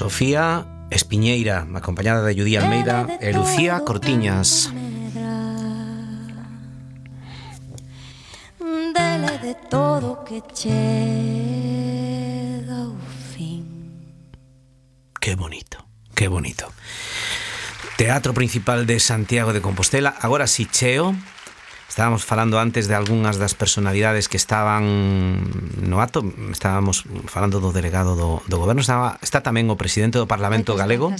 Sofía Espiñeira, acompañada de Judí Almeida e Lucía Cortiñas. Dele de todo que chega ao fin. Qué bonito, qué bonito. Teatro Principal de Santiago de Compostela. Agora si cheo. Estábamos falando antes de algunhas das personalidades que estaban no acto. Estábamos falando do delegado do goberno. Está tamén o presidente do Parlamento galego.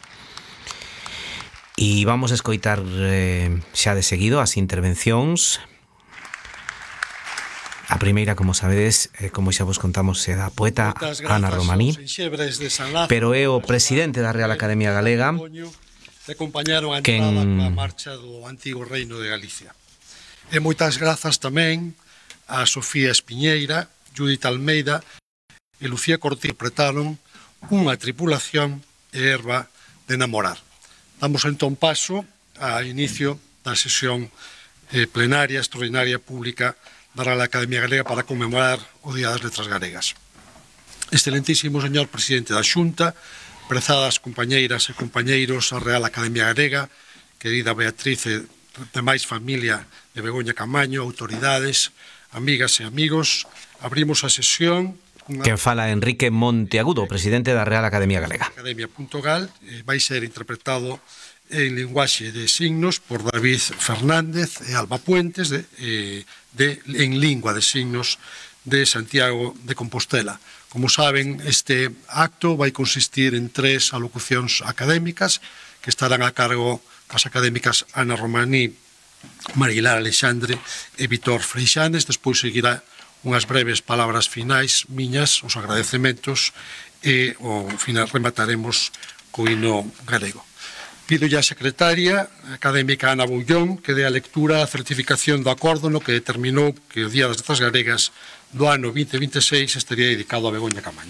E vamos a escoitar xa de seguido as intervencións. A primeira, como sabedes, como xa vos contamos, é da poeta Ana Romaní, pero é o presidente da Real Academia Galega quen a marcha do antigo Reino de Galicia. E moitas grazas tamén a Sofía Espiñeira, Judith Almeida e Lucía Cortiñas, que interpretaron Unha tripulación e Herba de namorar. Damos entón paso ao inicio da sesión plenaria, extraordinaria, pública da Real Academia Galega para conmemorar o Día das Letras Galegas. Excelentísimo señor presidente da Xunta, prezadas compañeiras e compañeiros da Real Academia Galega, querida Beatriz e demais familia de Begoña Camaño, autoridades, amigas e amigos, abrimos a sesión. Quen fala Enrique Monteagudo, presidente da Real Academia Galega. Academia.gal vai ser interpretado en linguaxe de signos por David Fernández e Alba Puentes en lingua de signos de Santiago de Compostela. Como saben, este acto vai consistir en 3 alocucións académicas que estarán a cargo das académicas Ana Romaní, Marilar Alexandre e Vitor Freixanes. Despois seguirá unhas breves palabras finais miñas, os agradecementos, e ao final remataremos co hino galego. Pido a secretaria académica Ana Bullón que dé a lectura a certificación do acordo no que determinou que o Día das Letras Galegas do ano 2026 estaría dedicado a Begoña Camaño.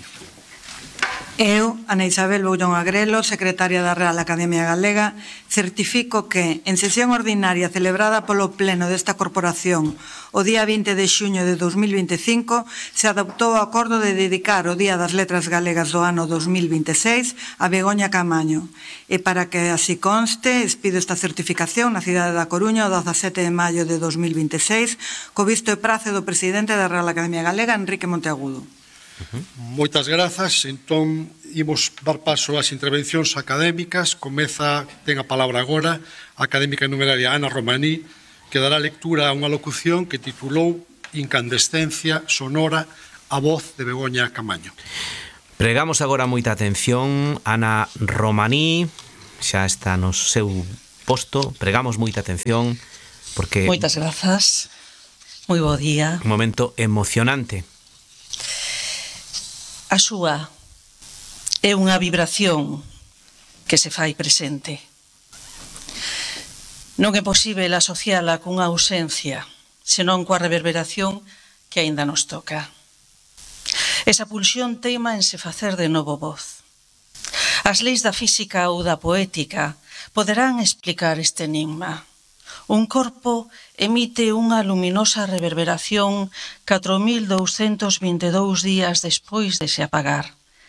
Eu, Ana Isabel Bullón Agrelo, secretaria da Real Academia Galega, certifico que, en sesión ordinaria celebrada polo Pleno desta Corporación o día 20 de xuño de 2025, se adoptou o acordo de dedicar o Día das Letras Galegas do ano 2026 a Begoña Camaño. E para que así conste, expido esta certificación na cidade da Coruña o 17 de maio de 2026, co visto e prace do presidente da Real Academia Galega, Enrique Monteagudo. Moitas grazas. Entón, imos dar paso ás intervencións académicas. Ten a palabra agora a académica numeraria Ana Romaní, que dará lectura a unha locución que titulou Incandescencia sonora, a voz de Begoña Camaño. Pregamos agora moita atención. Ana Romaní xa está no seu posto. Pregamos moita atención porque... Moitas grazas. Moi bo día. Un momento emocionante. A súa é unha vibración que se fai presente. Non é posíbel asociala cunha ausencia, senón coa reverberación que aínda nos toca. Esa pulsión teima en se facer de novo voz. As leis da física ou da poética poderán explicar este enigma. Un corpo emite unha luminosa reverberación 4.222 días despois de se apagar.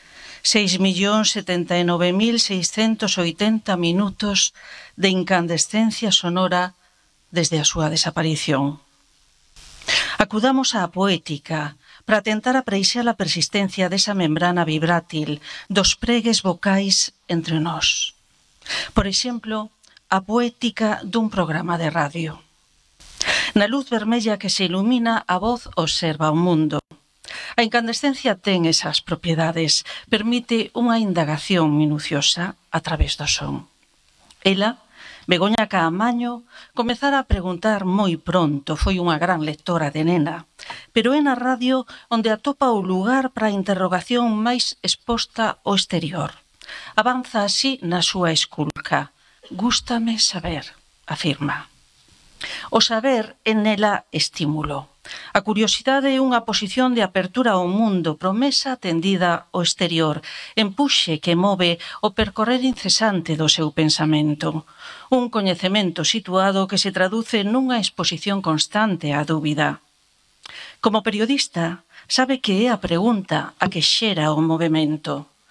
6.079.680 minutos de incandescencia sonora desde a súa desaparición. Acudamos á poética para tentar apreixar a persistencia desa membrana vibrátil dos pregues vocais entre nós. Por exemplo, a poética dun programa de radio. Na luz vermella que se ilumina, a voz observa o mundo. A incandescencia ten esas propiedades, permite unha indagación minuciosa a través do son. Ela, Begoña Camaño, comezara a preguntar moi pronto, foi unha gran lectora de nena, pero é na radio onde atopa o lugar para a interrogación máis exposta ao exterior. Avanza así na súa esculca. Gústame saber, afirma. O saber é nela estímulo. A curiosidade é unha posición de apertura ao mundo, promesa tendida ao exterior, empuxe que move o percorrer incesante do seu pensamento. Un coñecemento situado que se traduce nunha exposición constante á dúbida. Como periodista, sabe que é a pregunta a que xera o movimento.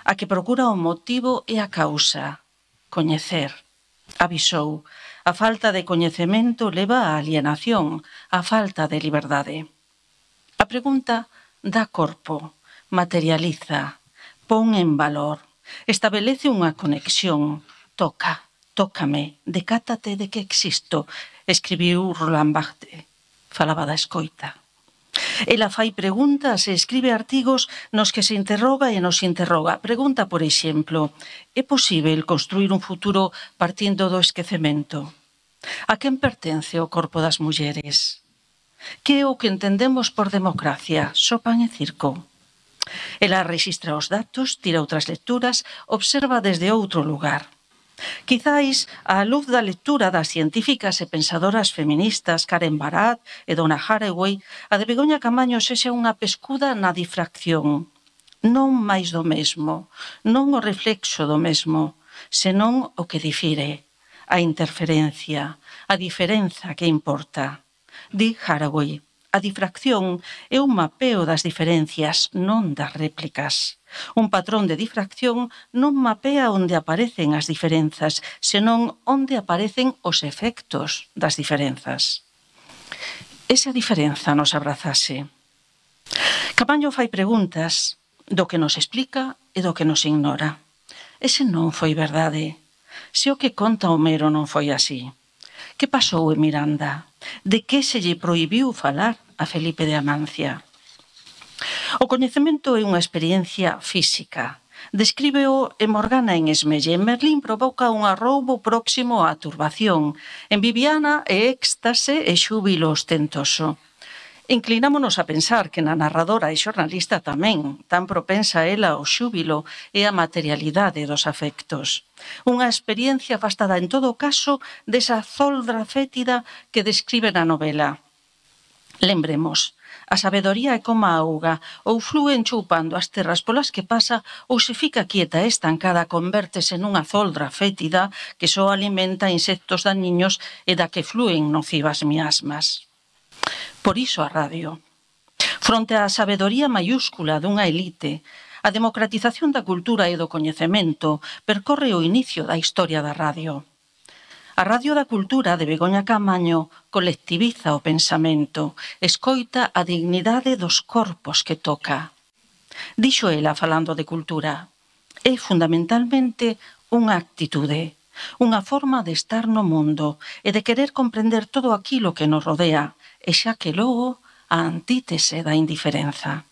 a que procura o motivo e a causa, coñecer. Avisou, a falta de coñecemento leva á alienación, a falta de liberdade. A pregunta dá corpo, materializa, pon en valor, estabelece unha conexión, tócame, decátate de que existo, escribiu Roland Barthes, falaba da escoita. Ela fai preguntas e escribe artigos nos que se interroga e nos interroga. Pregunta, por exemplo, é posível construir un futuro partindo do esquecemento? A quen pertence o corpo das mulleres? Que é o que entendemos por democracia? Só pan e circo? Ela rexistra os datos, tira outras lecturas, observa desde outro lugar. Quizáis, á luz da lectura das científicas e pensadoras feministas Karen Barad e Donna Haraway, a de Begoña Camaño sexa unha pescuda na difracción. Non máis do mesmo, non o reflexo do mesmo, senón o que difire, a interferencia, a diferenza que importa. Di Haraway, a difracción é un mapeo das diferencias, non das réplicas. Un patrón de difracción non mapea onde aparecen as diferenzas, senón onde aparecen os efectos das diferenzas. E se a diferenza nos abrazase? Camaño fai preguntas do que nos explica e do que nos ignora. Ese non foi verdade. Se o que conta Homero non foi así. Que pasou en Miranda? De que se lle prohibiu falar a Felipe de Amancia? O coñecemento é unha experiencia física. Descríbeo en Morgana en Esmelle. En Merlín provoca un arroubo próximo á turbación. En Viviana é éxtase e xúbilo ostentoso. Inclinámonos a pensar que na narradora e xornalista tamén, tan propensa ela ao xúbilo e a materialidade dos afectos. Unha experiencia afastada en todo caso desa zoldra fétida que describe na novela. Lembremos, a sabedoría é como a auga, ou flúe enchoupando as terras polas que pasa, ou se fica quieta e estancada, convértese nunha zoldra fétida que só alimenta insectos dañiños e da que flúen nocivas miasmas. Por iso a radio. Fronte á sabedoría maiúscula dunha elite, a democratización da cultura e do coñecemento percorre o inicio da historia da radio. A Radio da Cultura de Begoña Camaño colectiviza o pensamento, escoita a dignidade dos corpos que toca. Dixo ela falando de cultura, é fundamentalmente unha actitude, unha forma de estar no mundo e de querer comprender todo aquilo que nos rodea, e xa que logo a antítese da indiferenza.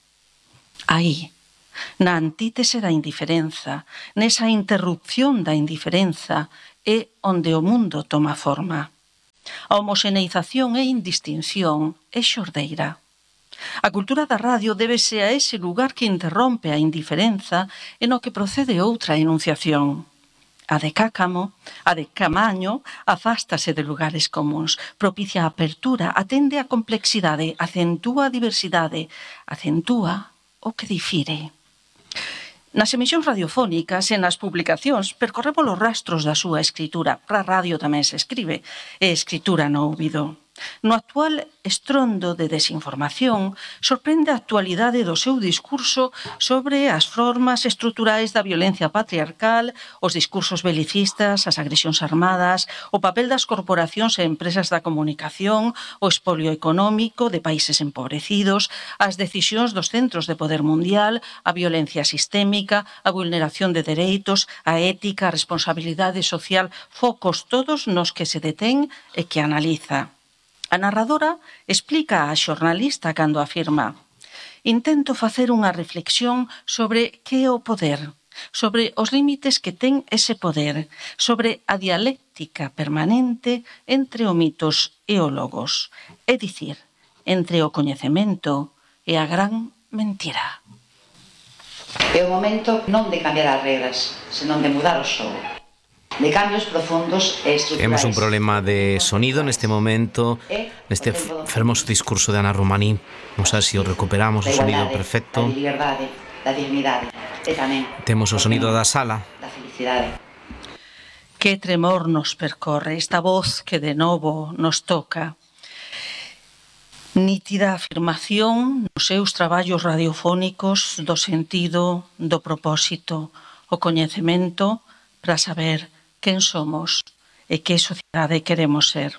Aí, na antítese da indiferenza, nesa interrupción da indiferenza, é onde o mundo toma forma. A homoxeneización é indistinción, é xordeira. A cultura da radio débese a ese lugar que interrompe a indiferenza e no que procede outra enunciación. A de Cácamo, a de Camaño, afástase de lugares comuns, propicia a apertura, atende a complexidade, acentúa a diversidade, acentúa o que difire. Nas emisións radiofónicas e nas publicacións percorremos os rastros da súa escritura. Para a radio tamén se escribe, é escritura no ouvido. No actual estrondo de desinformación, sorprende a actualidade do seu discurso sobre as formas estruturais da violencia patriarcal, os discursos belicistas, as agresións armadas, o papel das corporacións e empresas da comunicación, o expolio económico de países empobrecidos, as decisións dos centros de poder mundial, a violencia sistémica, a vulneración de dereitos, a ética, a responsabilidade social, focos todos nos que se detén e que analiza. A narradora explica á xornalista cando afirma: intento facer unha reflexión sobre que é o poder, sobre os límites que ten ese poder, sobre a dialéctica permanente entre o mitos e o logos, é dicir, entre o coñecemento e a gran mentira. É o momento non de cambiar as regras, senón de mudar o xogo. De cambios profundos e estruturais. Temos un problema de sonido neste momento, neste fermoso discurso de Ana Romaní. Non sei se o recuperamos o sonido perfecto. Da liberdade, da dignidade, e tamén temos o sonido da sala. Da felicidade. Que tremor nos percorre esta voz que de novo nos toca. Nítida afirmación nos seus traballos radiofónicos do sentido, do propósito, o coñecemento para saber quen somos e que sociedade queremos ser.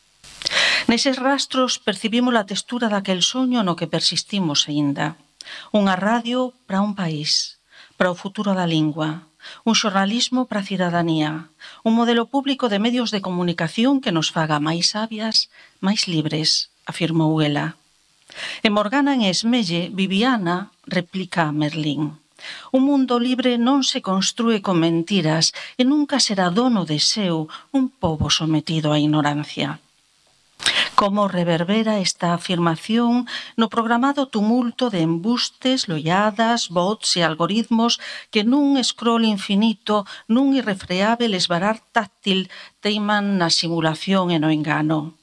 Neses rastros percibimos a textura daquel soño no que persistimos aínda. Unha radio para un país, para o futuro da lingua, un xornalismo para a cidadanía, un modelo público de medios de comunicación que nos faga máis sabias, máis libres, afirmou ela. E Morgana en Esmelle, Viviana, replica a Merlín. Un mundo libre non se construe con mentiras e nunca será dono de seu un pobo sometido á ignorancia. Como reverbera esta afirmación no programado tumulto de embustes, loiadas, bots e algoritmos que nun scroll infinito, nun irrefreável esvarar táctil teiman na simulación e no engano.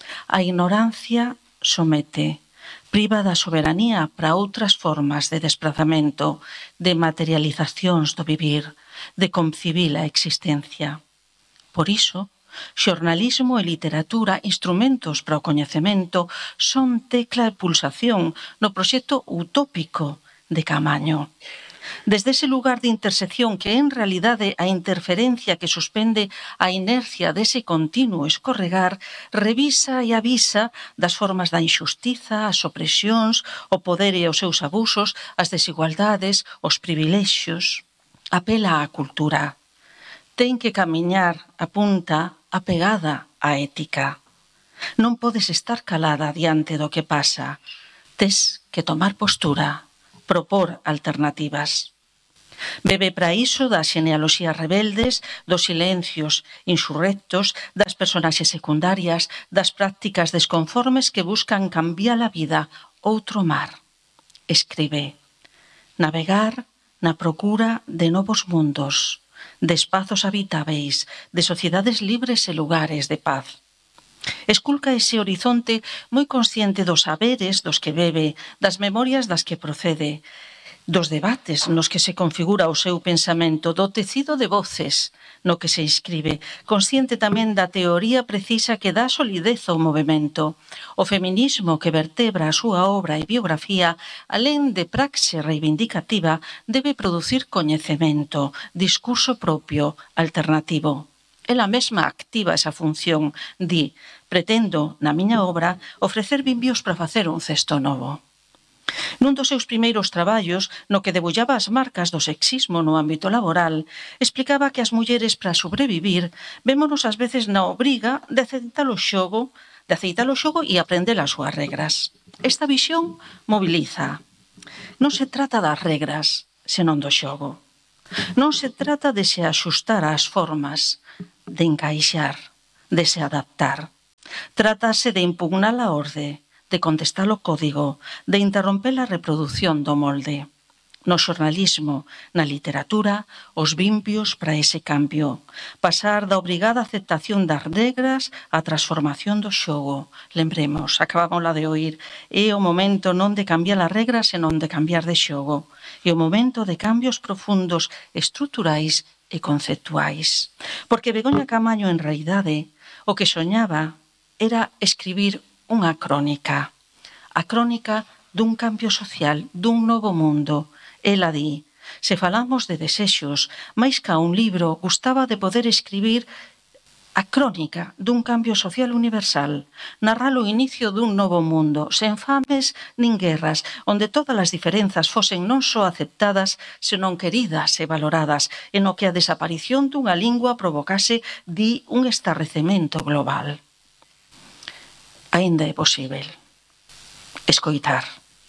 A ignorancia somete, priva da soberanía para outras formas de desplazamento, de materializacións do vivir, de concibir a existencia. Por iso, xornalismo e literatura, instrumentos para o coñecemento, son tecla e pulsación no proxecto utópico de Caamaño. Desde ese lugar de intersección que é en realidade a interferencia que suspende a inercia dese continuo escorregar, revisa e avisa das formas da injustiza, as opresións, o poder e os seus abusos, as desigualdades, os privilexios. Apela á cultura. Ten que camiñar, apunta, apegada á ética. Non podes estar calada diante do que pasa. Tes que tomar postura, propor alternativas. Bebe para iso das xenealoxías rebeldes, dos silencios insurrectos, das personaxes secundarias, das prácticas desconformes que buscan cambiar a vida, outro mar. Escribe: navegar na procura de novos mundos, de espazos habitáveis, de sociedades libres e lugares de paz. Esculca ese horizonte moi consciente dos saberes dos que bebe, das memorias das que procede, dos debates nos que se configura o seu pensamento, do tecido de voces no que se inscribe, consciente tamén da teoría precisa que dá solidez ao movimento. O feminismo que vertebra a súa obra e biografía, alén de praxe reivindicativa, debe producir coñecemento, discurso propio, alternativo. Ela mesma activa esa función, di: pretendo, na miña obra, ofrecer vimbios para facer un cesto novo. Nun dos seus primeiros traballos, no que debullaba as marcas do sexismo no ámbito laboral, explicaba que as mulleres, para sobrevivir, vémonos ás veces na obriga de aceitar o xogo e aprender as súas regras. Esta visión moviliza. Non se trata das regras, senón do xogo. Non se trata de se axustar ás formas, de encaixar, de se adaptar. Trátase de impugnar a orde, de contestar o código, de interromper a reproducción do molde. No xornalismo, na literatura, os vimpios para ese cambio. Pasar da obrigada aceptación das regras á transformación do xogo. Lembremos, acabámosla de oír, é o momento non de cambiar as regras, senón de cambiar de xogo. É o momento de cambios profundos, estruturais e conceptuais. Porque Begoña Caamaño, en realidade, o que soñaba era escribir unha crónica, a crónica dun cambio social, dun novo mundo. Ela di: se falamos de desexos, máis ca un libro, gustaba de poder escribir a crónica dun cambio social universal, narrar o inicio dun novo mundo, sen fames nin guerras, onde todas as diferenzas fosen non só aceptadas, senón queridas e valoradas, e no que a desaparición dunha lingua provocase, di, un estarrecemento global. Aínda é posível escoitar,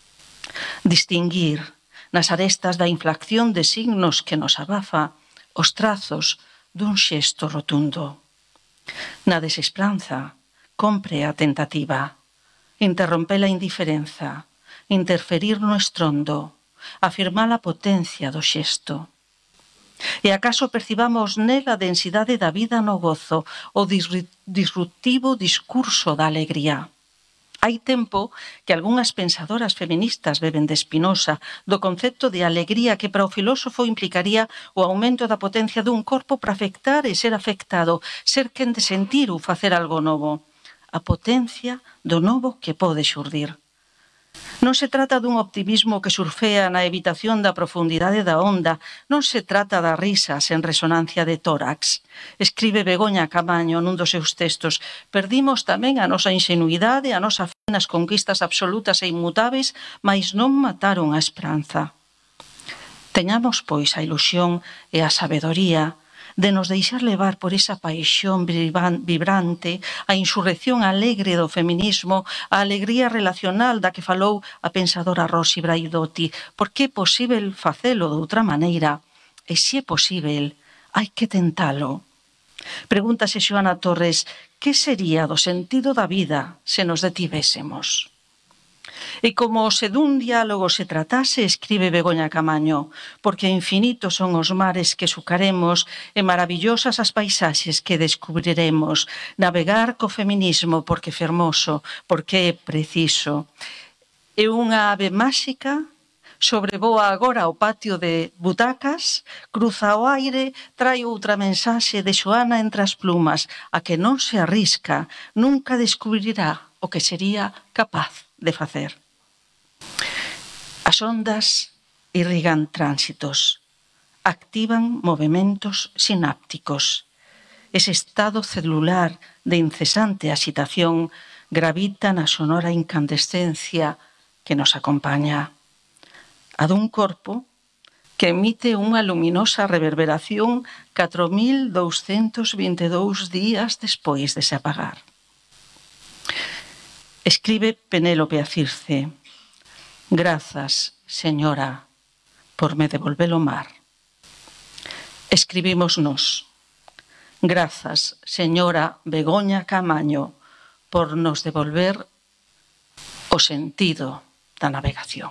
distinguir nas arestas da inflación de signos que nos abafa os trazos dun xesto rotundo. Na desesperanza, compre a tentativa, interromper a indiferenza, interferir no estrondo, afirmar a potencia do xesto. E acaso percibamos nela a densidade da vida no gozo, o disruptivo discurso da alegría. Hai tempo que algunhas pensadoras feministas beben de Spinoza do concepto de alegría que para o filósofo implicaría o aumento da potencia dun corpo para afectar e ser afectado, ser quen de sentir ou facer algo novo. a potencia do novo que pode xurdir. Non se trata dun optimismo que surfea na evitación da profundidade da onda, non se trata da risa sen resonancia de tórax. Escribe Begoña Camaño nun dos seus textos: perdimos tamén a nosa ingenuidade, a nosa fe nas conquistas absolutas e inmutáveis, mais non mataron a esperanza. Teñamos, pois, a ilusión e a sabedoría de nos deixar levar por esa paixón vibrante, a insurrección alegre do feminismo, a alegría relacional da que falou a pensadora Rosy Braidotti, porque é posíbel facelo de outra maneira, e se é posíbel, hai que tentalo. Pregúntase Xoana Torres, que sería do sentido da vida se nos detivésemos? E como se dun diálogo se tratase, escribe Begoña Camaño, porque infinitos son os mares que sucaremos e maravillosas as paisaxes que descubriremos. Navegar co feminismo porque é fermoso, porque é preciso. E unha ave máxica sobrevoa agora o patio de butacas, cruza o aire, trae outra mensaxe de Xoana entre as plumas, a que non se arrisca, nunca descubrirá o que sería capaz de facer. As ondas irrigan tránsitos, activan movementos sinápticos. Ese estado celular de incesante excitación gravita na sonora incandescencia que nos acompaña. A dun corpo que emite unha luminosa reverberación 4.222 días despois de se apagar. Escribe Penélope a Circe: grazas, señora, por me devolver o mar. Escribimos nos: grazas, señora Begoña Camaño, por nos devolver o sentido da navegación.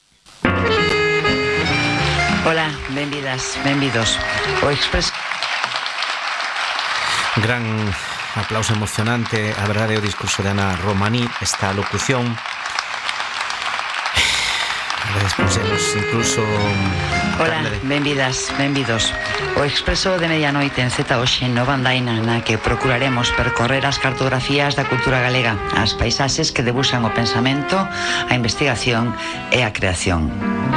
Ola, benvidas, benvidos. O Expreso. Gran aplauso emocionante, a verdade, o discurso de Ana Romaní, esta locución. Responsemos incluso... Ola, benvidas, benvidos. O Expreso de medianoite en Z hoxe nova andaina na que procuraremos percorrer as cartografías da cultura galega, as paisaxes que debuxan o pensamento, a investigación e a creación.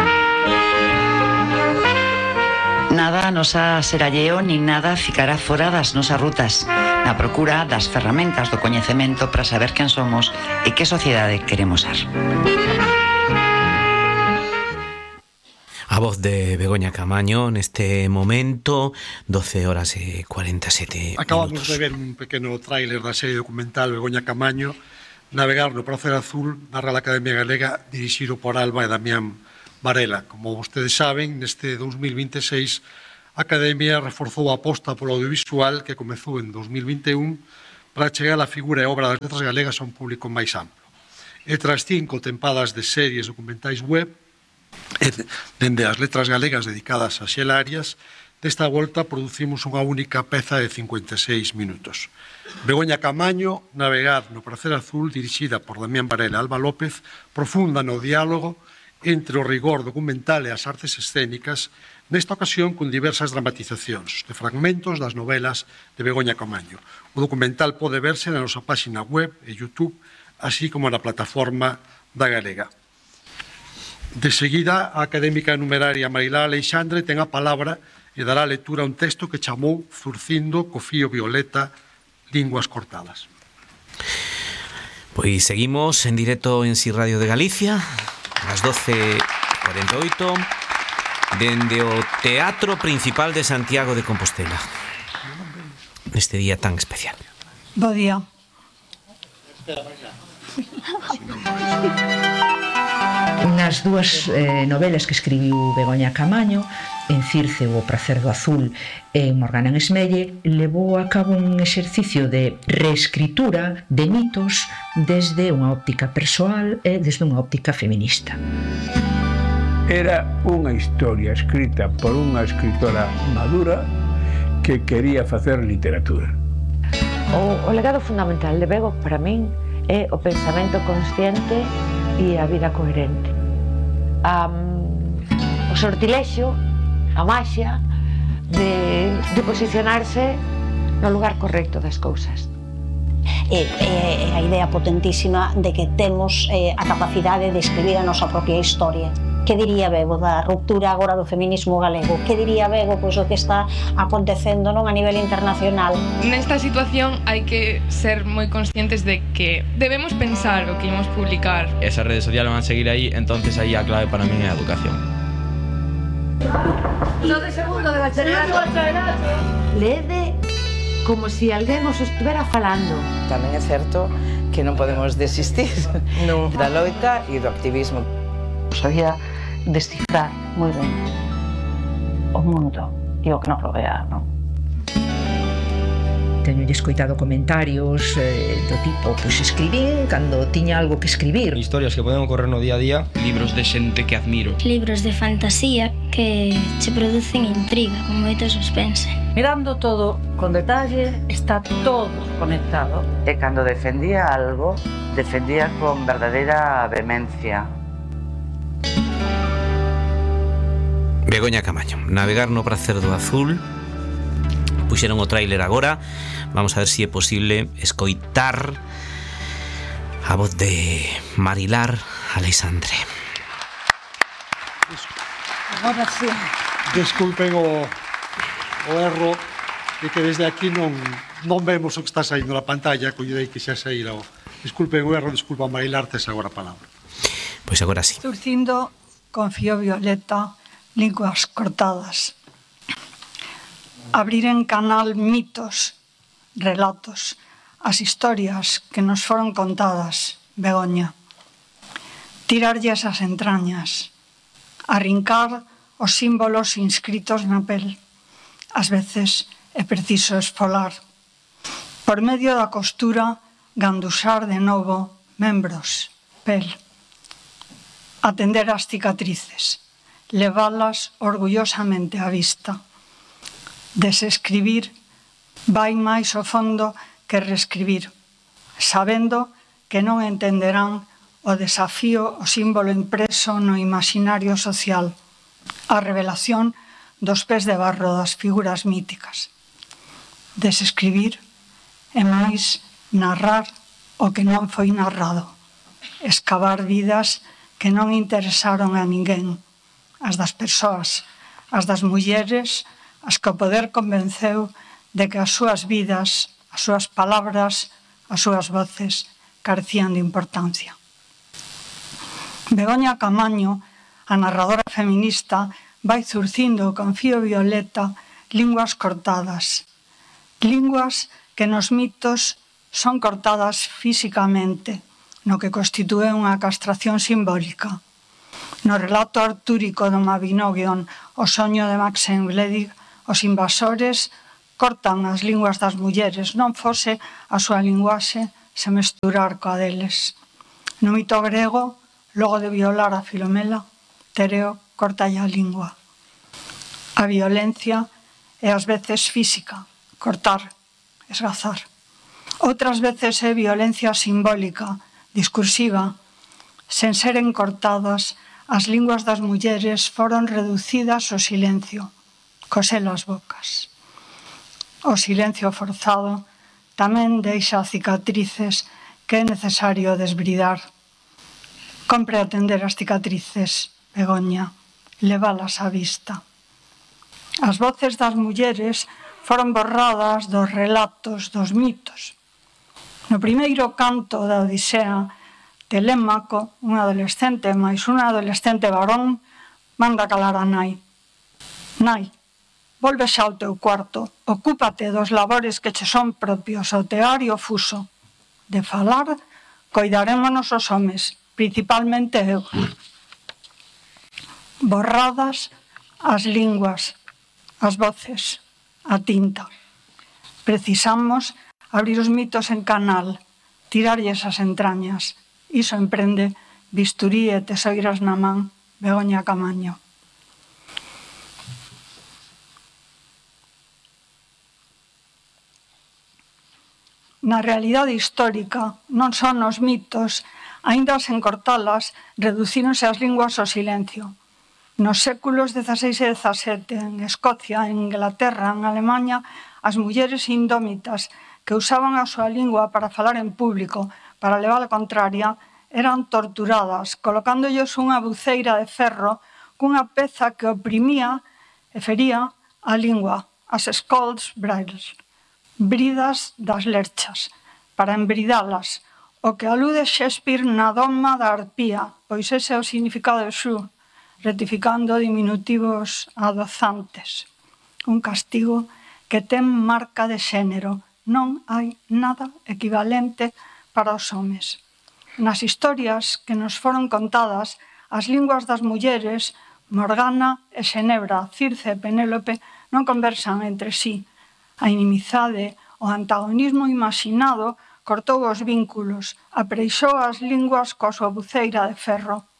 Nada nos ha seralleo nin nada ficará fora das nosas rutas, na procura das ferramentas do coñecemento para saber quen somos e que sociedade queremos ser. A voz de Begoña Camaño neste momento, 12:47 minutos. Acabamos de ver un pequeno tráiler da serie documental Begoña Camaño, Navegar no Pracer Azul, na Real Academia Galega, dirixido por Alba e Damián Varela. Como vostedes saben, neste 2026 a Academia reforzou a aposta polo audiovisual que comezou en 2021 para chegar a figura e obra das letras galegas a un público máis amplo. E tras 5 tempadas de series documentais web, dende as letras galegas dedicadas a Xela Arias, desta volta producimos unha única peza de 56 minutos. Begoña Camaño, Navegar no Pracer Azul, dirixida por Damián Varela e Alba López, profunda no diálogo entre o rigor documental e as artes escénicas, nesta ocasión con diversas dramatizacións de fragmentos das novelas de Begoña Camaño. O documental pode verse na nosa páxina web e YouTube, así como na plataforma da Galega. De seguida, a académica numeraria Marilá Aleixandre ten a palabra e dará lectura a un texto que chamou Zurcindo co fío violeta, linguas cortadas. Pois seguimos en directo en Si Radio de Galicia, ás 12:48, dende o Teatro Principal de Santiago de Compostela, neste día tan especial. Bo día. Nas dúas novelas que escribiu Begoña Camaño, en Circe o Pracer do Azul e en Morgana en Esmelle, levou a cabo un exercicio de reescritura de mitos desde unha óptica persoal e desde unha óptica feminista. Era unha historia escrita por unha escritora madura que quería facer literatura. O legado fundamental de Bego para min é o pensamento consciente e a vida coherente. O sortilexio, a maxia de posicionarse no lugar correcto das cousas. e a idea potentísima de que temos a capacidade de escribir a nosa propia historia. Que diría Bego da ruptura agora do feminismo galego? Que diría Bego pois o que está acontecendo non a nivel internacional? Nesta situación hai que ser moi conscientes de que debemos pensar o que imos publicar. Esas redes sociales van a seguir aí, entonces aí a clave para mí é a educación. No de segundo de bachillerato. Lede como si alguén os estuviera falando. Tamén é certo que non podemos desistir da loita e do activismo. Sabía descifrar moi ben o mundo e o que nos rodea, non? Teño escoitado comentarios do tipo, pois escribín cando tiña algo que escribir. Historias que poden ocorrer no día a día, libros de xente que admiro. Libros de fantasía que che producen intriga, con moito suspense. Mirando todo con detalle, está todo conectado. E cando defendía algo, defendía con verdadeira vehemencia. Begoña Camaño, navegar no pracer do azul. Puxeron o tráiler agora. Vamos a ver se é posible escoitar a voz de Marilar Aleixandre. Agora sí. Desculpen o erro de que desde aquí non vemos o que está saindo na pantalla, coñedei que xa saíra o... Disculpen o erro, disculpa Marilar, tes agora a palabra. Pois agora sí. Surcindo con fío violeta, linguas cortadas. Abrir en canal mitos, relatos, as historias que nos foron contadas, Begoña. Tirarlle esas entrañas, arrincar os símbolos inscritos na pel. Ás veces é preciso esfolar. Por medio da costura, ganduxar de novo membros, pel. Atender as cicatrices, levalas orgullosamente á vista. Desescribir vai máis ao fondo que reescribir, sabendo que non entenderán o desafío o símbolo impreso no imaginario social, a revelación dos pés de barro das figuras míticas. Desescribir é máis narrar o que non foi narrado, escavar vidas que non interesaron a ninguén, as das persoas, as das mulleres, as que o poder convenceu de que as súas vidas, as súas palabras, as súas voces carecían de importancia. Begoña Camaño, a narradora feminista, vai zurcindo con fío violeta linguas cortadas. Linguas que nos mitos son cortadas físicamente, no que constitúe unha castración simbólica. No relato artúrico do Mabinogion, O soño de Maxim Gledig, os invasores cortan as linguas das mulleres, non fose a súa linguaxe se mesturar coa deles. No mito grego, logo de violar a Filomela, Tereo cortalle a lingua. A violencia é ás veces física, cortar, esgazar. Outras veces é violencia simbólica, discursiva. Sen seren cortadas, as linguas das mulleres foron reducidas ao silencio, cosel as bocas. O silencio forzado tamén deixa cicatrices que é necesario desbridar. Compre atender as cicatrices, Begoña, levalas á vista. As voces das mulleres foron borradas dos relatos, dos mitos. No primeiro canto da Odisea, Telémaco, un adolescente máis un adolescente varón, manda calar a nai. Nai, volve xa ao teu cuarto, ocúpate dos labores que che son propios, o tear e o fuso. De falar, coidarémonos os homes, principalmente eu. Borradas as linguas, as voces, a tinta. Precisamos abrir os mitos en canal, tirarlle esas entrañas. Iso emprende bisturí e tesoiras na man, Begoña Camaño. Na realidade histórica, non son os mitos, aínda sen cortalas, reducíronse as linguas ao silencio. Nos séculos XVI e XVII, en Escocia, en Inglaterra, en Alemanha, as mulleres indómitas que usaban a súa lingua para falar en público, para levar a contraria, eran torturadas, colocándolles unha buceira de ferro cunha peza que oprimía e fería a lingua, as scolds bridles, bridas das lerchas, para embridalas, o que alude Shakespeare na doma da arpía, pois ese é o significado de xu, rectificando diminutivos adozantes. Un castigo que ten marca de xénero, non hai nada equivalente para os homes. Nas historias que nos foron contadas, as linguas das mulleres, Morgana e Xenebra, Circe e Penélope, non conversan entre sí. A inimizade, o antagonismo imaginado, cortou os vínculos, apreixou as linguas coa súa buceira de ferro.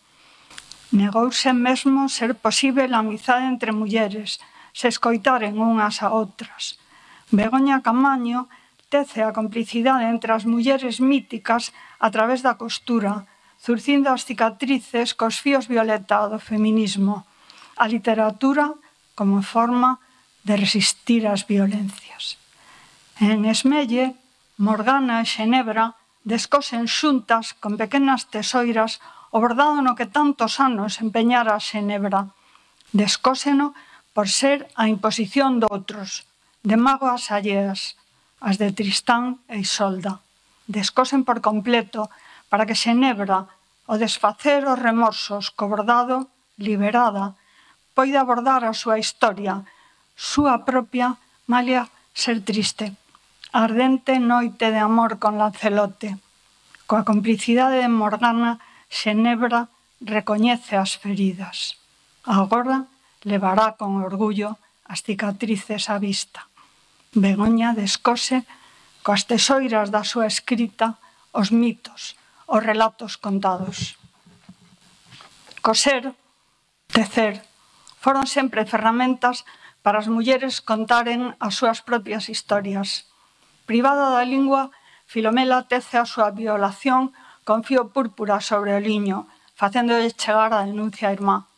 Negouse mesmo ser posível a amizade entre mulleres, se escoitaren unhas a outras. Begoña Camaño tece a complicidade entre as mulleres míticas a través da costura, zurcindo as cicatrices cos fíos violeta do feminismo, a literatura como forma de resistir ás violencias. En Esmelle, Morgana e Xenebra descosen xuntas con pequenas tesoiras o bordado no que tantos anos empeñara a Xenebra. Descóseno por ser a imposición doutros, de mágoas alleas, as de Tristán e Isolda. Descosen por completo para que Xenebra, ao desfacer os remorsos co bordado, liberada, poida abordar a súa historia, súa propia, malia ser triste. A ardente noite de amor con Lancelote. Coa complicidade de Morgana, Xenebra recoñece as feridas. Agora levará con orgullo as cicatrices á vista. Begoña descose coas tesoiras da súa escrita os mitos, os relatos contados. Coser, tecer, foron sempre ferramentas para as mulleres contaren as súas propias historias. Privada da lingua, Filomela tece a súa violación con fío púrpura sobre o liño, facéndolle chegar a denuncia á irmá.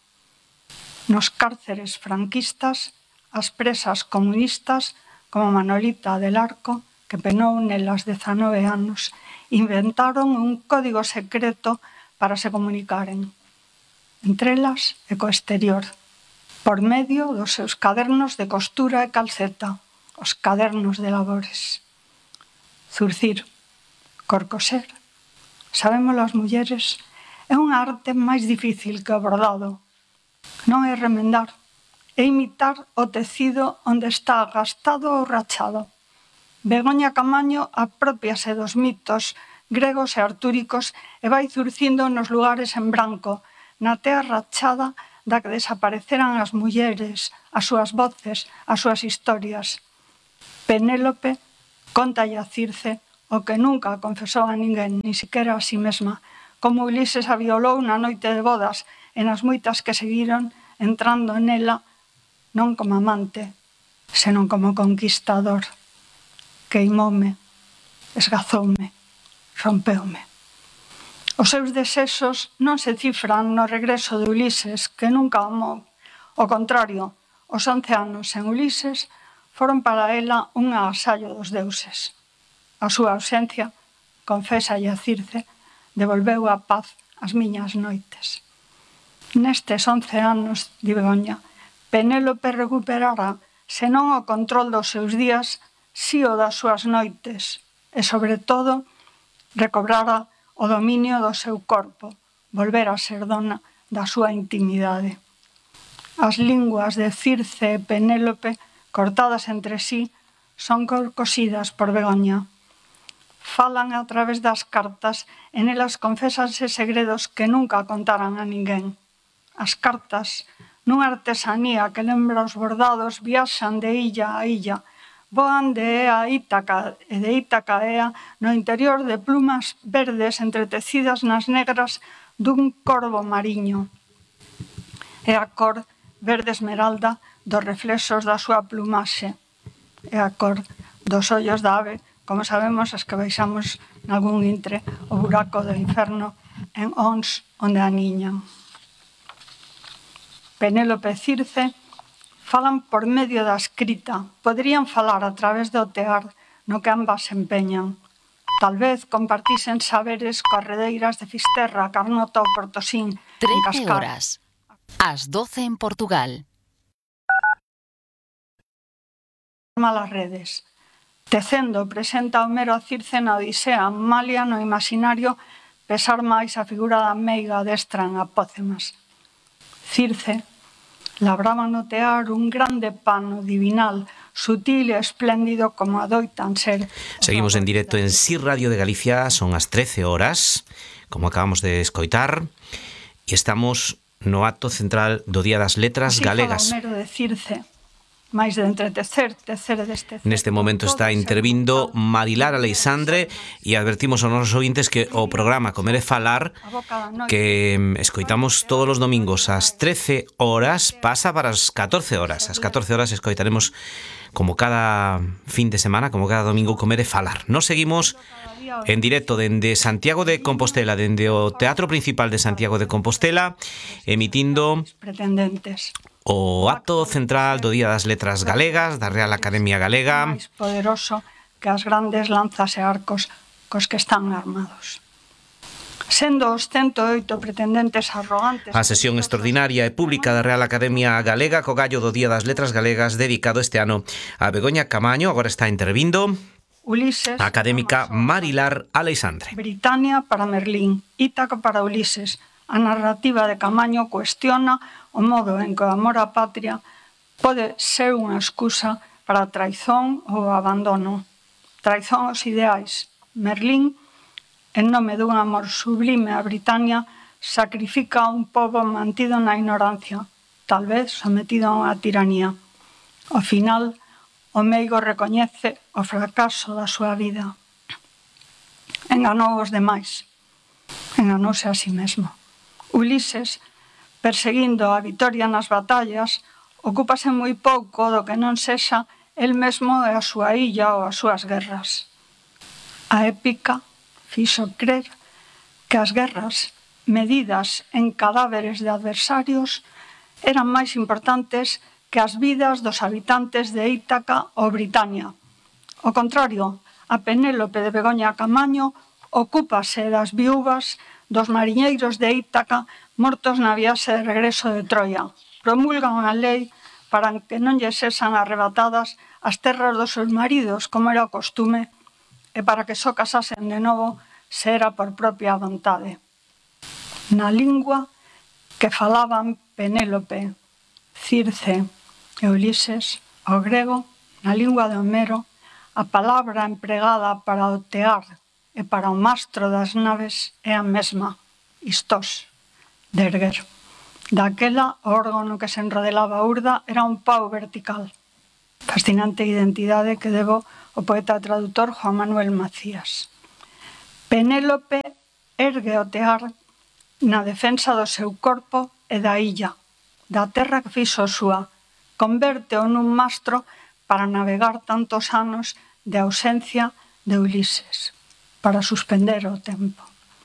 Nos cárceres franquistas, as presas comunistas, como Manolita del Arco, que penou nelas 19 anos, inventaron un código secreto para se comunicaren, entre elas e co exterior, por medio dos seus cadernos de costura e calceta, os cadernos de labores. Zurcir, corcoser, sabémolo as mulleres, é unha arte máis difícil que o bordado. Non é remendar, é imitar o tecido onde está gastado ou rachado. Begoña Camaño apropiase dos mitos gregos e artúricos e vai zurcindo nos lugares en branco, na tea rachada da que desapareceran as mulleres, as súas voces, as súas historias. Penélope contalle a Circe o que nunca confesou a ninguén, ni siquiera a si mesma, como Ulises a violou na noite de bodas e nas moitas que seguiron entrando nela non como amante, senón como conquistador. Queimoume, esgazoume, rompeume. Os seus desexos non se cifran no regreso de Ulises, que nunca amou. Ao contrario, os 11 anos en Ulises foron para ela un agasallo dos deuses. A súa ausencia, confésalle a Circe, devolveu a paz ás miñas noites. Nestes 11 anos, di Begoña, Penélope recuperará, senón o control dos seus días, si o das súas noites, e, sobre todo, recobrará o dominio do seu corpo, volver a ser dona da súa intimidade. As linguas de Circe e Penélope, cortadas entre sí, son cosidas por Begoña. Falan a través das cartas e nelas confésanse segredos que nunca contaran a ninguén. As cartas, nunha artesanía que lembra os bordados, viaxan de illa a illa, voan de Ea a Ítaca e de Ítaca a Ea no interior de plumas verdes entretecidas nas negras dun corvo mariño. É a cor verde esmeralda dos reflexos da súa plumaxe. É a cor dos ollos da ave, como sabemos as que baixamos nalgún intre o buraco do inferno en Ons onde aniñan. Penélope e Circe falan por medio da escrita, poderían falar a través do tear, no que ambas se empeñan. Tal vez compartisen saberes corredeiras de Fisterra, Carnota ou Portosín. 13 horas, as 12 en Portugal. Malas redes. Tecendo presenta Homero a Circe na Odisea, malia no imaginario pesar máis a figura da meiga destra en Apócemas. Circe labraba no tear un grande pano divinal, sutil e espléndido como adoitan ser. Seguimos en directo en SIR Radio de Galicia, son as 13 horas, como acabamos de escoitar, e estamos no acto central do Día das Letras Galegas. Homero de Circe, máis de entretecer, tecer e destecer. Neste momento está intervindo Marilar Aleixandre e advertimos aos nosos ointes que o programa Comer e Falar, que escoitamos todos os domingos ás 13 horas, pasa para as 14 horas. As 14 horas escoitaremos como cada fin de semana, como cada domingo, Comer e Falar. Nos seguimos en directo dende Santiago de Compostela, dende o Teatro Principal de Santiago de Compostela, emitindo pretendentes o acto central do Día das Letras Galegas, da Real Academia Galega. Máis poderoso que as grandes lanzas e arcos cos que están armados. Sendo os 108 pretendentes arrogantes... A sesión extraordinaria e pública da Real Academia Galega co gallo do Día das Letras Galegas dedicado este ano a Begoña Camaño, agora está intervindo Ulises, a académica Marilar Aleixandre. Britania para Merlín, Ítaca para Ulises. A narrativa de Camaño cuestiona o modo en que o amor á patria pode ser unha excusa para a traizón ou o abandono. Traizón aos ideais. Merlín, en nome dun amor sublime a Britania, sacrifica a un pobo mantido na ignorancia, tal vez sometido a unha tiranía. Ao final, o meigo recoñece o fracaso da súa vida. Enganou os demais. Enganouse a si mesmo. Ulises, perseguindo a vitoria nas batallas, ocúpase moi pouco do que non sexa el mesmo e a súa illa ou as súas guerras. A épica fixo crer que as guerras, medidas en cadáveres de adversarios, eran máis importantes que as vidas dos habitantes de Ítaca ou Britania. Ao contrario, a Penélope de Begoña Camaño ocúpase das viúvas dos mariñeiros de Ítaca mortos na viaxe de regreso de Troia. Promulgan a lei para que non lles sexan arrebatadas as terras dos seus maridos, como era o costume, e para que só casasen de novo se era por propia vontade. Na lingua que falaban Penélope, Circe e Ulises, o grego, na lingua de Homero, a palabra empregada para o tear e para o mastro das naves é a mesma, istós, de erguer. Daquela, o órgano que se enrodelaba a urda era un pau vertical. Fascinante identidade que debo o poeta e traductor Juan Manuel Macías. Penélope ergue o tear na defensa do seu corpo e da illa, da terra que fixo súa, converte-o nun mastro para navegar tantos anos de ausencia de Ulises, para suspender o tempo.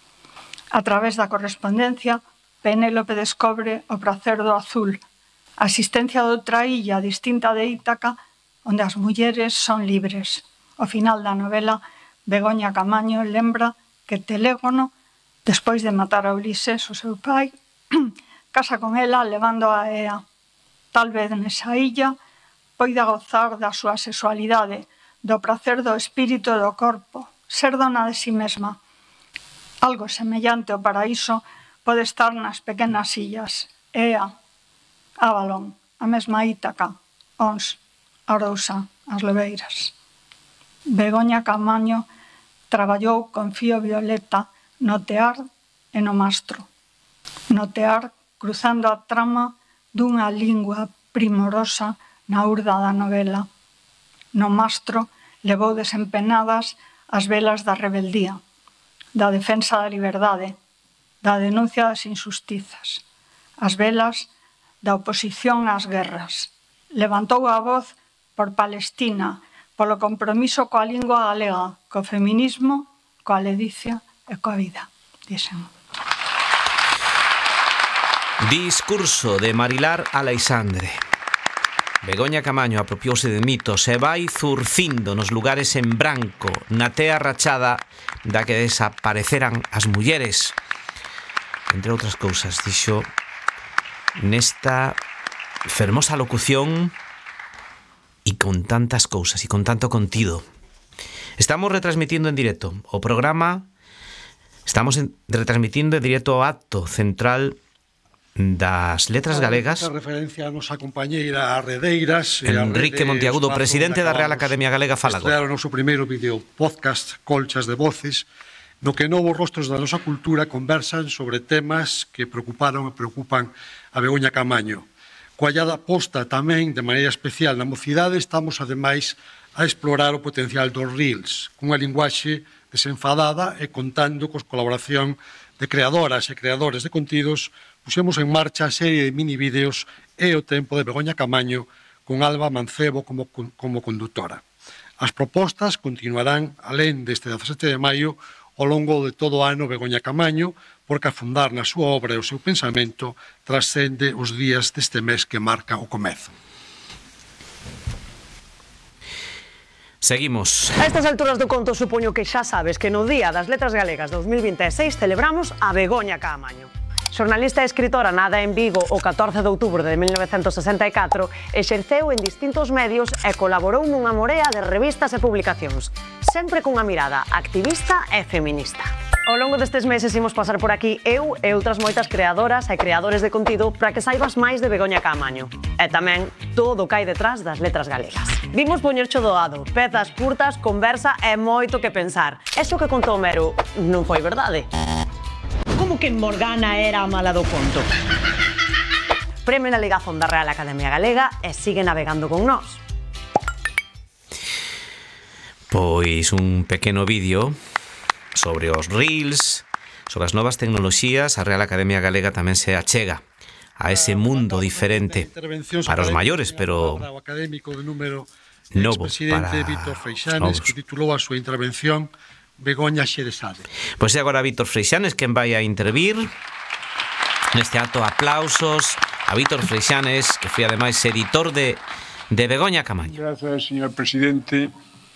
A través da correspondencia, Penélope descobre o prazer do azul, a existencia de outra illa distinta de Ítaca, onde as mulleres son libres. Ao final da novela, Begoña Camaño lembra que Telégono, despois de matar a Ulises, o seu pai, casa con ela levando a Ea. Tal vez nesa illa poida gozar da súa sexualidade, do prazer do espírito e do corpo, ser dona de si mesma. Algo semellante ao paraíso pode estar nas pequenas illas, Ea, Avalon, a mesma Ítaca, Ons, Arousa, as Lobeiras. Begoña Camaño traballou con fío violeta no tear e no mastro. No tear, cruzando a trama dunha lingua primorosa na urda da novela. No mastro, levou desempenadas as velas da rebeldía, da defensa da liberdade, da denuncia das injustizas, as velas da oposición ás guerras. Levantou a voz por Palestina, polo compromiso coa lingua galega, co feminismo, coa ledicia e coa vida, dixen. Discurso de Marilar Aleixandre. Begoña Camaño apropiouse de mitos e vai zurcindo nos lugares en branco, na tea rachada da que desapareceran as mulleres. Entre outras cousas, dixo nesta fermosa locución e con tantas cousas e con tanto contido. Estamos retransmitindo en directo o programa, retransmitindo en directo o acto central das Letras Galegas. Esta referencia a nosa compañeira Redeiras Enrique Monteagudo, presidente da Real Academia Galega, fala agora. Estrearon o noso primeiro video podcast Colchas de Voces, no que novos rostros da nosa cultura conversan sobre temas que preocuparon e preocupan a Begoña Camaño. Coa allada posta tamén de maneira especial na mocidade, estamos ademais a explorar o potencial dos Reels, cunha linguaxe desenfadada e contando cos colaboración de creadoras e creadores de contidos, puxemos en marcha a serie de mini vídeos E o tempo de Begoña Camaño con Alba Mancebo como conductora. As propostas continuarán alén deste 17 de maio ao longo de todo o ano Begoña Camaño, porque afundar na súa obra e o seu pensamento trascende os días deste mes que marca o comezo. Seguimos. A estas alturas do conto supoño que xa sabes que no Día das Letras Galegas 2026 celebramos a Begoña Camaño. Xornalista e escritora nada en Vigo o 14 de outubro de 1964, exerceu en distintos medios e colaborou nunha morea de revistas e publicacións, sempre cunha mirada activista e feminista. Ao longo destes meses imos pasar por aquí eu e outras moitas creadoras e creadores de contido para que saibas máis de Begoña Camaño. E tamén todo o que hai detrás das letras galegas. Vimos poñercho doado, pezas curtas, conversa e moito que pensar. Eso que contou Homero non foi verdade. Como que Morgana era a mala do conto? Premio na ligazón da Real Academia Galega e sigue navegando con nós. Pois un pequeno vídeo sobre os Reels, sobre as novas tecnoloxías. A Real Academia Galega tamén se achega a ese mundo diferente para os maiores, pero novo para Víctor Freixanes, que titulou a súa intervención Begoña Xerezade. Pois é agora Víctor Freixanes quen vai a intervir neste acto. Aplausos a Víctor Freixanes, que foi ademais editor de Begoña Camaño. Grazas, señor presidente.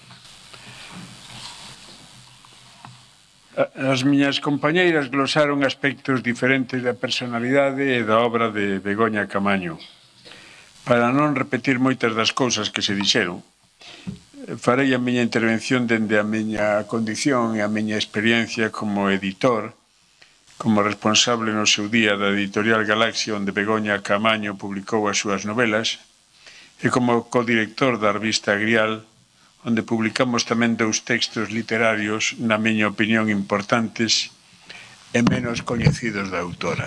As miñas compañeiras glosaron aspectos diferentes da personalidade e da obra de Begoña Camaño. Para non repetir moitas das cousas que se dixeron, farei a miña intervención dende a miña condición e a miña experiencia como editor, como responsable no seu día da editorial Galaxia, onde Begoña Camaño publicou as súas novelas, e como codirector da revista Grial, onde publicamos tamén 2 textos literarios, na miña opinión, importantes e menos coñecidos da autora.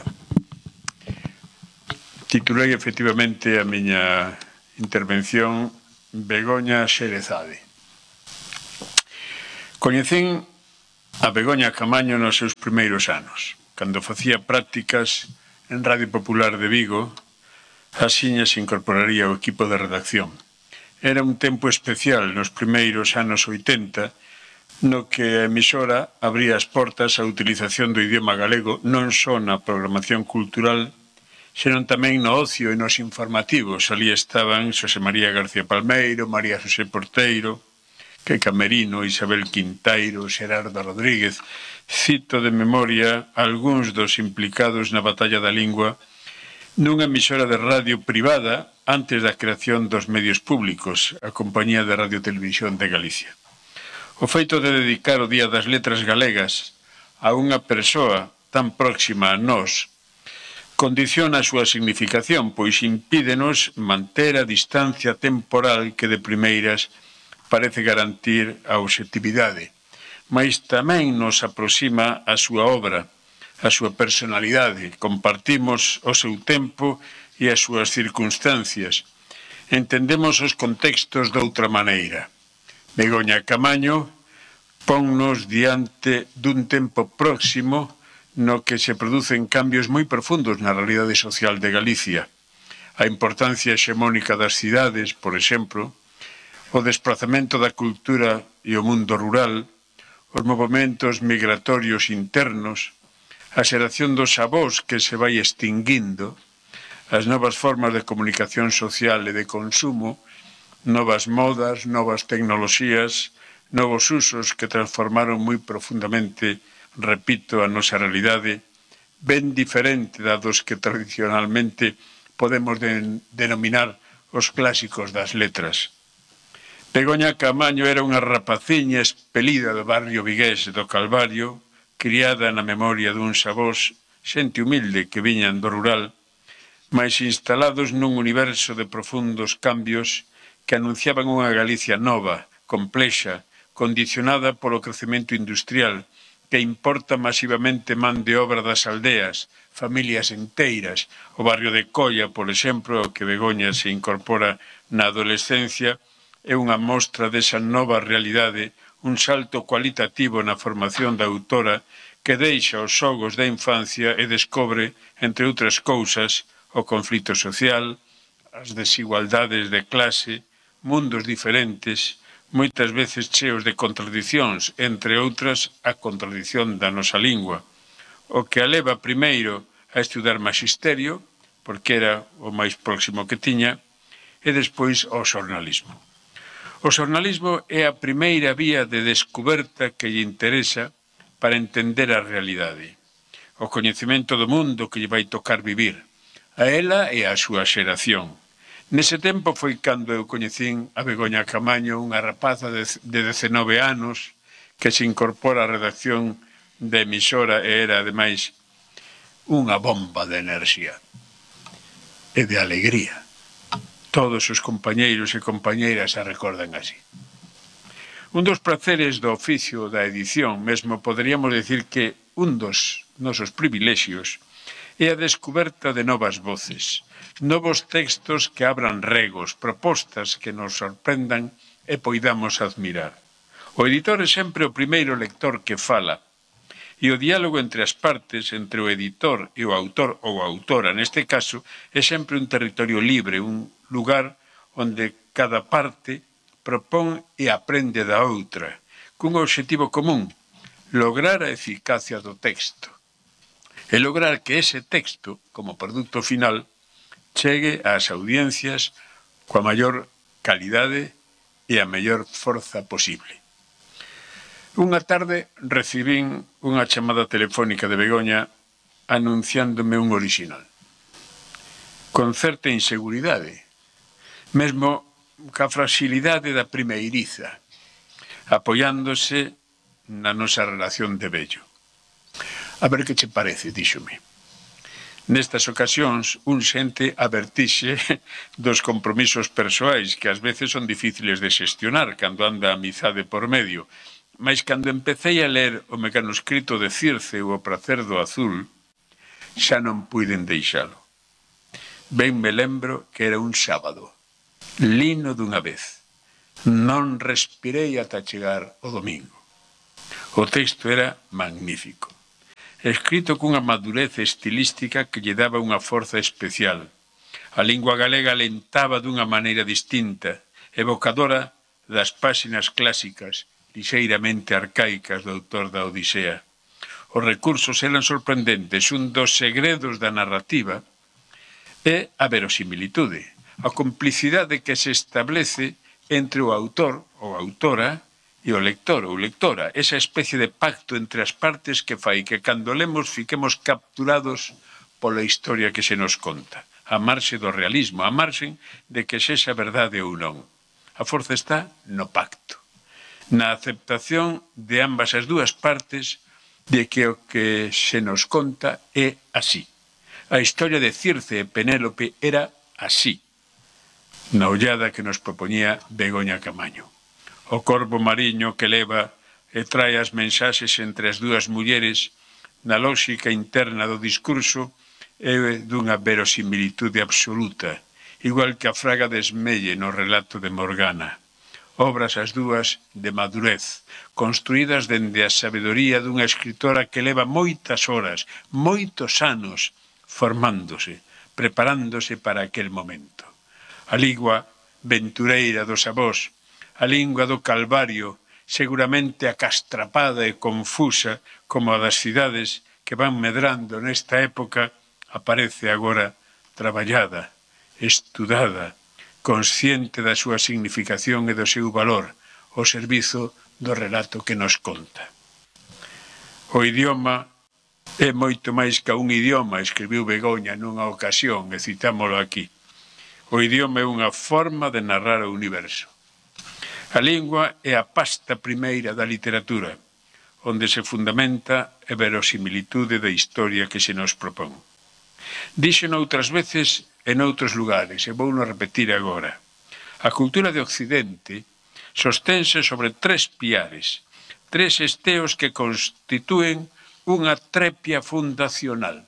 Titulei efectivamente a miña intervención Begoña Xerezade. Coñecín a Begoña Camaño nos seus primeiros anos, cando facía prácticas en Radio Popular de Vigo. Axiña se incorporaría ao equipo de redacción. Era un tempo especial nos primeiros anos 80, no que a emisora abría as portas á utilización do idioma galego non só na programación cultural, senón tamén no ocio e nos informativos. Ali estaban Xosé María García Palmeiro, María Xosé Porteiro, que Camerino, Isabel Quintairo, Xerardo Rodríguez. Cito de memoria algúns dos implicados na batalla da lingua nunha emisora de radio privada antes da creación dos medios públicos, a Compañía de Radio Televisión de Galicia. O feito de dedicar o Día das Letras Galegas a unha persoa tan próxima a nós condiciona a súa significación, pois impídenos manter a distancia temporal que de primeiras parece garantir a obxectividade, mas tamén nos aproxima a súa obra, a súa personalidade. Compartimos o seu tempo e as súas circunstancias. Entendemos os contextos de outra maneira. Begoña Camaño ponnos diante dun tempo próximo no que se producen cambios moi profundos na realidade social de Galicia. A importancia hexemónica das cidades, por exemplo, o desprazamento da cultura e o mundo rural, os movementos migratorios internos, a xeración dos avós que se vai extinguindo, as novas formas de comunicación social e de consumo, novas modas, novas tecnoloxías, novos usos que transformaron moi profundamente, repito, a nosa realidade, ben diferente da dos que tradicionalmente podemos denominar os clásicos das letras. Begoña Caamaño era unha rapaciña expelida do barrio vigués do Calvario, criada na memoria duns avós, xente humilde que viñan do rural, mais instalados nun universo de profundos cambios que anunciaban unha Galicia nova, complexa, condicionada polo crecemento industrial, que importa masivamente man de obra das aldeas, familias enteiras. O barrio de Colla, por exemplo, ao que Begoña se incorpora na adolescencia, é unha mostra desa nova realidade, un salto cualitativo na formación da autora que deixa os xogos da infancia e descobre, entre outras cousas, o conflito social, as desigualdades de clase, mundos diferentes, moitas veces cheos de contradicións, entre outras a contradición da nosa lingua, o que a leva primeiro a estudar magisterio, porque era o máis próximo que tiña, e despois ao xornalismo. O xornalismo é a primeira vía de descoberta que lle interesa para entender a realidade, o coñecemento do mundo que lle vai tocar vivir, a ela e a súa xeración. Nese tempo foi cando eu coñecín a Begoña Caamaño, unha rapaza de 19 anos que se incorpora á redacción da emisora e era, ademais, unha bomba de enerxía e de alegría. Todos os compañeiros e compañeiras a recordan así. Un dos praceres do oficio da edición, mesmo poderíamos decir que un dos nosos privilexios, é a descoberta de novas voces, novos textos que abran regos, propostas que nos sorprendan e poidamos admirar. O editor é sempre o primeiro lector que fala, e o diálogo entre as partes, entre o editor e o autor ou a autora, neste caso, é sempre un territorio libre, un lugar onde cada parte propón e aprende da outra, cun obxectivo común, lograr a eficacia do texto, e lograr que ese texto, como produto final, chegue ás audiencias coa maior calidade e a mellor forza posible. Unha tarde recibín unha chamada telefónica de Begoña anunciándome un orixinal. Con certa inseguridade, mesmo ca fragilidade da primeiriza, apoiándose na nosa relación de vello. A ver que che parece, díxome. Nestas ocasións, un xente avertixe dos compromisos persoais que ás veces son difíciles de xestionar cando anda a amizade por medio, mas cando empecé a ler o mecanoscrito de Circe ou o pracer do azul, xa non puiden deixalo. Ben me lembro que era un sábado, lino dunha vez. Non respirei ata chegar o domingo. O texto era magnífico, escrito cunha madurez estilística que lle daba unha forza especial. A lingua galega alentaba dunha maneira distinta, evocadora das páxinas clásicas, lixeiramente arcaicas do autor da Odisea. Os recursos eran sorprendentes. Un dos segredos da narrativa é a verosimilitude, a complicidade que se establece entre o autor ou autora e o lector ou lectora, esa especie de pacto entre as partes que fai que cando lemos fiquemos capturados pola historia que se nos conta, a marxe do realismo, a marxe de que sexa verdade ou non. A forza está no pacto, na aceptación de ambas as dúas partes de que o que se nos conta é así. A historia de Circe e Penélope era así, na ollada que nos propoñía Begoña Caamaño. O corvo mariño que leva e trae as mensaxes entre as dúas mulleres na lógica interna do discurso é dunha verosimilitude absoluta, igual que a fraga de Esmelle no relato de Morgana. Obras as dúas de madurez, construídas dende a sabedoría dunha escritora que leva moitas horas, moitos anos, formándose, preparándose para aquel momento. A lingua ventureira dos avós, a lingua do Calvario, seguramente acastrapada e confusa como a das cidades que van medrando nesta época, aparece agora traballada, estudada, consciente da súa significación e do seu valor, ao servizo do relato que nos conta. O idioma é moito máis que un idioma, escribiu Begoña nunha ocasión, e citámolo aquí. O idioma é unha forma de narrar o universo. A lingua é a pasta primeira da literatura, onde se fundamenta a verosimilitude da historia que se nos propón. Díxeno outras veces en outros lugares, e vouno repetir agora. A cultura de Occidente sostense sobre 3 piares, 3 esteos que constitúen unha trepia fundacional.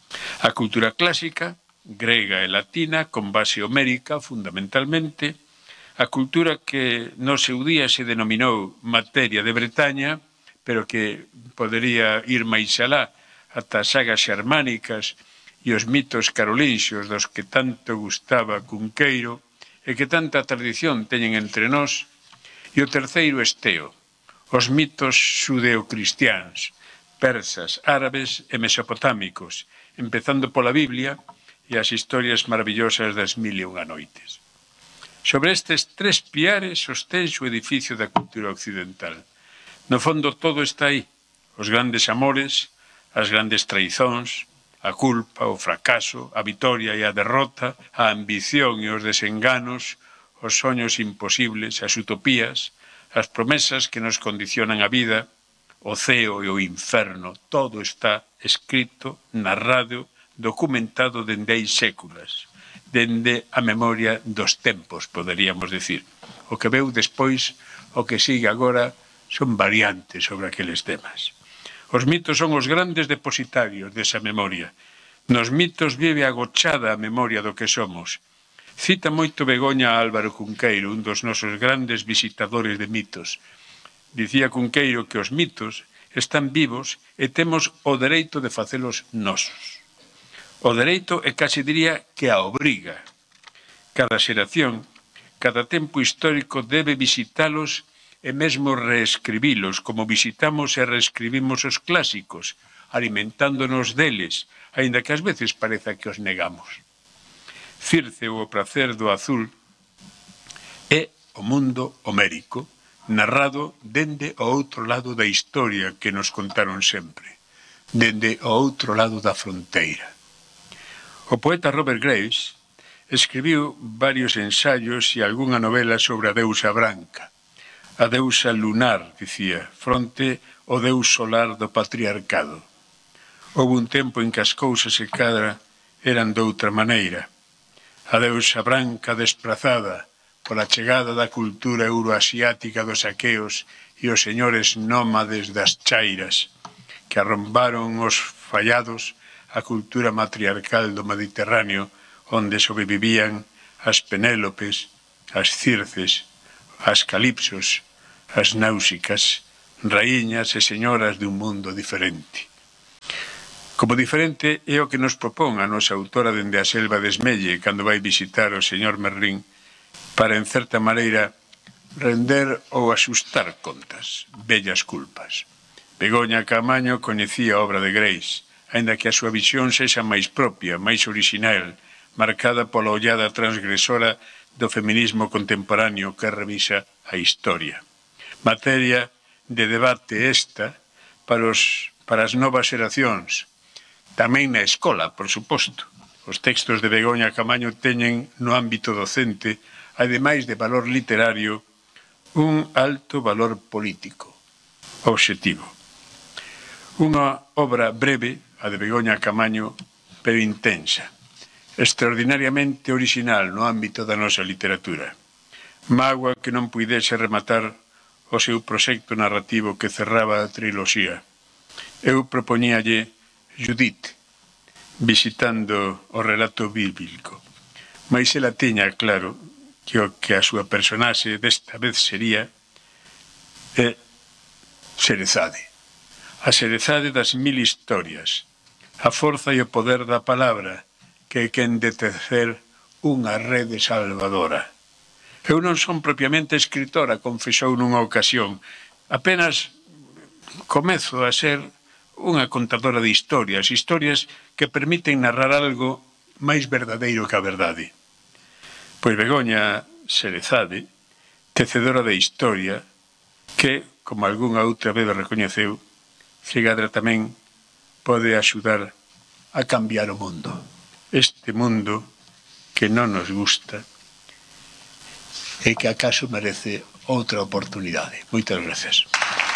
A cultura clásica, grega e latina, con base homérica, fundamentalmente, a cultura que no seu día se denominou materia de Bretaña, pero que podería ir máis alá, ata as sagas xermánicas e os mitos carolinxios dos que tanto gustaba Cunqueiro e que tanta tradición teñen entre nós, e o terceiro esteo, os mitos xudeocristiáns, persas, árabes e mesopotámicos, empezando pola Biblia e as historias maravillosas das 1001 noites. Sobre estes 3 piares sostense o edificio da cultura occidental. No fondo todo está aí, os grandes amores, as grandes traizóns, a culpa, o fracaso, a vitoria e a derrota, a ambición e os desenganos, os soños imposibles, as utopías, as promesas que nos condicionan a vida, o ceo e o inferno, todo está escrito, narrado, documentado dende hai séculas, dende a memoria dos tempos, poderíamos dicir. O que veu despois, o que sigue agora, son variantes sobre aqueles temas. Os mitos son os grandes depositarios desa memoria. Nos mitos vive agochada a memoria do que somos. Cita moito Begoña a Álvaro Cunqueiro, un dos nosos grandes visitadores de mitos. Dicía Cunqueiro que os mitos están vivos e temos o dereito de facelos nosos. O dereito é case diría que a obriga. Cada xeración, cada tempo histórico debe visitalos e mesmo reescribilos, como visitamos e reescribimos os clásicos, alimentándonos deles, aínda que ás veces pareza que os negamos. Circe, o pracer do azul, é o mundo homérico, narrado dende o outro lado da historia que nos contaron sempre, dende o outro lado da fronteira. O poeta Robert Graves escribiu varios ensaios e algunha novela sobre a deusa branca, a deusa lunar, dicía, fronte ao deus solar do patriarcado. Houve un tempo en que as cousas e cadra eran doutra maneira. A deusa branca desprazada pola chegada da cultura euroasiática dos aqueos e os señores nómades das chairas, que arrombaron os fallados a cultura matriarcal do Mediterráneo, onde sobrevivían as Penélopes, as Circes, as Calipsos, as Náusicas, raíñas e señoras dun mundo diferente. Como diferente é o que nos propón a nosa autora dende a selva de Esmelle cando vai visitar o señor Merlín para, en certa maneira, render ou asustar contas, vellas culpas. Begoña Caamaño coñecía a obra de Graves, aínda que a súa visión sexa máis propia, máis orixinal, marcada pola ollada transgresora do feminismo contemporáneo que revisa a historia. Materia de debate esta para as novas xeracións, tamén na escola, por suposto. Os textos de Begoña Caamaño teñen no ámbito docente, ademais de valor literario, un alto valor político, obxectivo. Unha obra breve, a de Begoña Caamaño, pero intensa, extraordinariamente orixinal no ámbito da nosa literatura. Mágoa que non puidese rematar o seu proxecto narrativo que cerraba a triloxía. Eu propoñíalle Judith, visitando o relato bíblico, mas ela tiña claro que o que a súa personaxe desta vez sería Xerezade. A Xerezade das 1000 historias, a forza e o poder da palabra, que é quen de tecer unha rede salvadora. Eu non son propiamente escritora, confesou nunha ocasión. Apenas comezo a ser unha contadora de historias, historias que permiten narrar algo máis verdadeiro que a verdade. Pois Begoña Xerezade, tecedora de historia, que, como algunha outra vez recoñeceu, Figadra tamén pode axudar a cambiar o mundo. Este mundo que non nos gusta e que acaso merece outra oportunidade. Moitas gracias.